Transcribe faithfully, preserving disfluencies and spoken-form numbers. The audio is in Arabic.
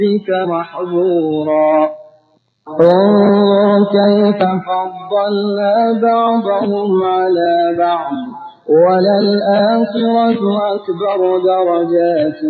بك محظورا انظر كيف فضلنا بعضهم على بعض وللآخرة أكبر درجات